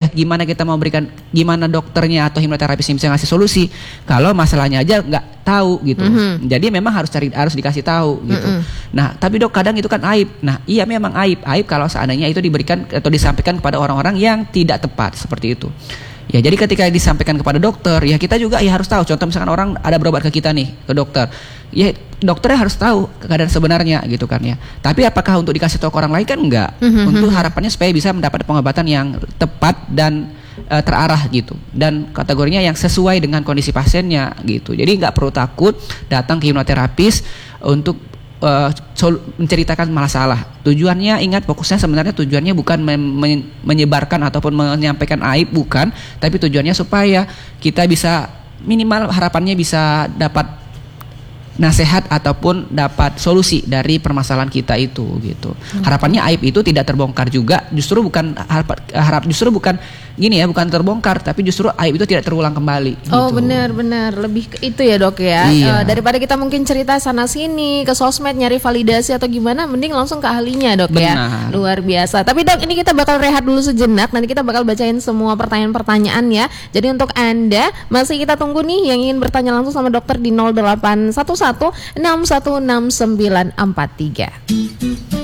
gimana dokternya atau hipnoterapis bisa ngasih solusi kalau masalahnya aja nggak tahu gitu. Jadi memang harus dikasih tahu gitu. Nah, tapi dok kadang itu kan aib. Nah, iya memang aib kalau seandainya itu diberikan atau disampaikan kepada orang-orang yang tidak tepat seperti itu. Ya, jadi ketika disampaikan kepada dokter, ya kita juga ya harus tahu. Contoh misalkan orang ada berobat ke kita nih, ke dokter. Ya, dokternya harus tahu keadaan sebenarnya gitu kan ya. Tapi apakah untuk dikasih tahu ke orang lain kan enggak. Untuk harapannya supaya bisa mendapat pengobatan yang tepat dan terarah gitu. Dan kategorinya yang sesuai dengan kondisi pasiennya gitu. Jadi enggak perlu takut datang ke hipnoterapis untuk menceritakan masalah. Tujuannya ingat fokusnya sebenarnya tujuannya bukan menyebarkan ataupun menyampaikan aib, bukan, tapi tujuannya supaya kita bisa minimal harapannya bisa dapat nasihat ataupun dapat solusi dari permasalahan kita itu gitu. Harapannya aib itu tidak terbongkar juga, justru bukan terbongkar, tapi justru aib itu tidak terulang kembali. Oh gitu. benar lebih ke itu ya dok ya. Iya. Daripada kita mungkin cerita sana sini ke sosmed nyari validasi atau gimana, mending langsung ke ahlinya dok. Benar. Ya. Luar biasa. Tapi dok, ini kita bakal rehat dulu sejenak. Nanti kita bakal bacain semua pertanyaan-pertanyaan ya. Jadi untuk Anda masih kita tunggu nih yang ingin bertanya langsung sama dokter di 0811 616943.